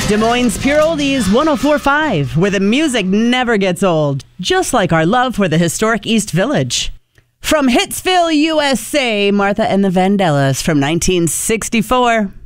Des Moines Pure Oldies 104.5, where the music never gets old, just like our love for the historic East Village. From Hitsville, USA, Martha and the Vandellas from 1964.